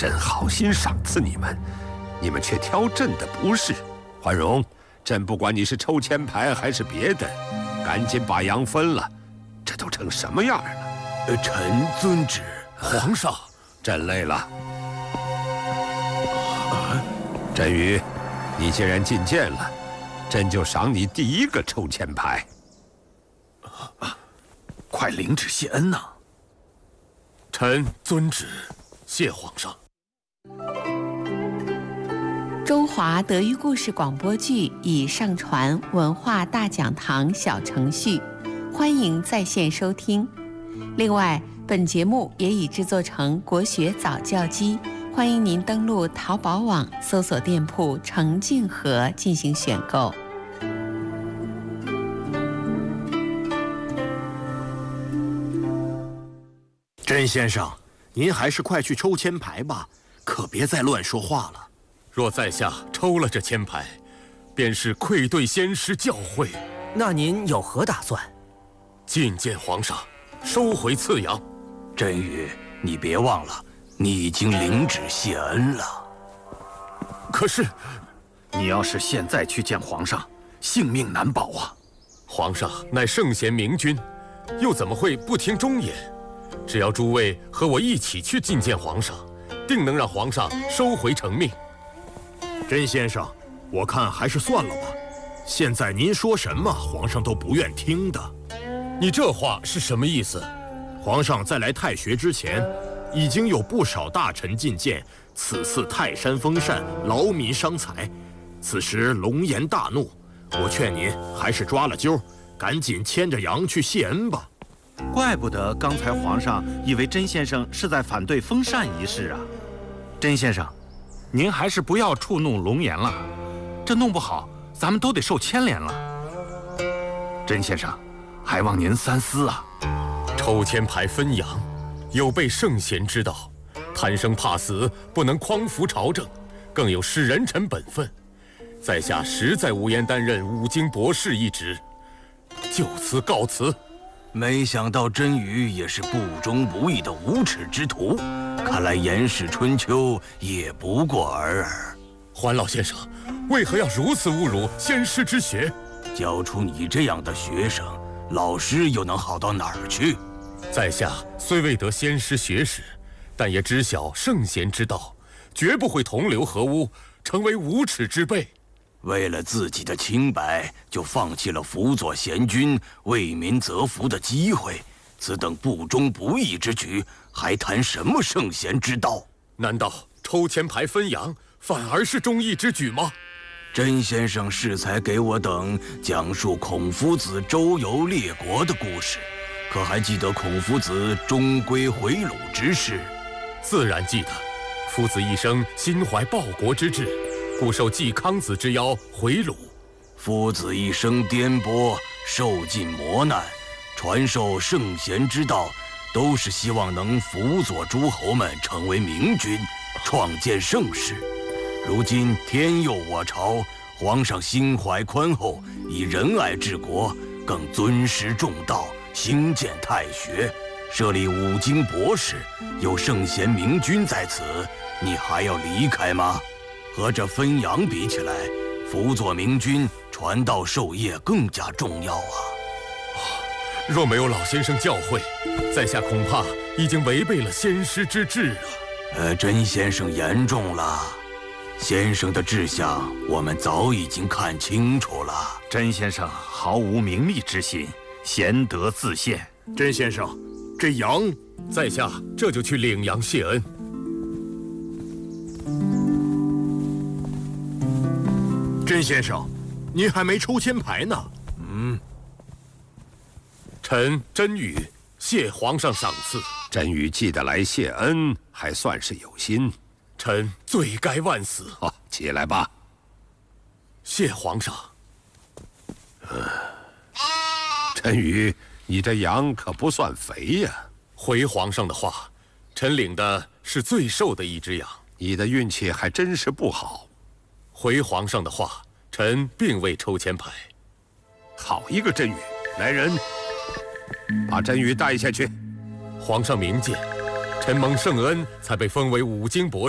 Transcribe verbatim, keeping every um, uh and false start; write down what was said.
朕好心赏赐你们，你们却挑朕的不是。桓荣，朕不管你是抽签牌还是别的，赶紧把羊分了，这都成什么样了？ 呃，臣遵旨。 皇上，朕累了。甄妤，你既然进谏了，朕就赏你第一个抽签牌。 啊，快领旨谢恩呐！ 臣遵旨，谢皇上。 中华德育故事广播剧已上传文化大讲堂小程序，欢迎在线收听。另外，本节目也已制作成国学早教机，欢迎您登录淘宝网搜索店铺程静和进行选购。 甄先生，您还是快去抽签牌吧，可别再乱说话了。 若在下抽了这签牌，便是愧对先师教诲。 那您有何打算？ 觐见皇上，收回赐羊。 甄妤，你别忘了，你已经领旨谢恩了。 可是， 你要是现在去见皇上，性命难保啊！ 皇上乃圣贤明君，又怎么会不听忠言？只要诸位和我一起去觐见皇上，定能让皇上收回成命。 甄先生，我看还是算了吧。现在您说什么，皇上都不愿听的。 你这话是什么意思？ 皇上在来太学之前，已经有不少大臣进谏，此次泰山封禅，劳民伤财。此时龙颜大怒，我劝您还是抓了阄，赶紧牵着羊去谢恩吧。 怪不得刚才皇上以为甄先生是在反对封禅一事啊。甄先生，您还是不要触怒龙颜了，这弄不好咱们都得受牵连了。甄先生，还望您三思啊。 抽签牌分羊，有被圣贤之道，贪生怕死，不能匡扶朝政，更有失人臣本分。在下实在无颜担任五经博士一职，就此告辞。 没想到甄妤也是不忠不义的无耻之徒，看来严氏春秋也不过尔尔。 桓老先生，为何要如此侮辱先师之学？ 教出你这样的学生，老师又能好到哪儿去？ 在下虽未得先师学识，但也知晓圣贤之道，绝不会同流合污，成为无耻之辈。 为了自己的清白，就放弃了辅佐贤君、为民则福的机会，此等不忠不义之举，还谈什么圣贤之道？ 难道抽签牌分羊反而是忠义之举吗？ 甄先生适才给我等讲述孔夫子周游列国的故事，可还记得孔夫子终归回鲁之事？ 自然记得。夫子一生心怀报国之志，故受季康子之邀回鲁。 夫子一生颠簸，受尽磨难，传授圣贤之道，都是希望能辅佐诸侯们成为明君，创建盛世。如今天佑我朝，皇上心怀宽厚，以仁爱治国，更尊师重道，兴建太学，设立五经博士，有圣贤明君在此，你还要离开吗？和这分羊比起来，辅佐明君、传道授业更加重要啊！ 若没有老先生教诲，在下恐怕已经违背了先师之志啊。 呃，甄先生言重了。先生的志向，我们早已经看清楚了。 甄先生毫无名利之心，贤德自现。 甄先生，这羊， 在下这就去领羊谢恩。 甄先生，您还没抽签牌呢。 嗯。臣甄妤谢皇上赏赐。 甄妤记得来谢恩，还算是有心。 臣罪该万死。 好，起来吧。 谢皇上。 呃，甄妤，你这羊可不算肥呀。 回皇上的话，臣领的是最瘦的一只羊。 你的运气还真是不好。 回皇上的话，臣并未抽签牌。 好一个甄妤！来人，把甄妤带下去。 皇上明鉴，臣蒙圣恩，才被封为五经博士。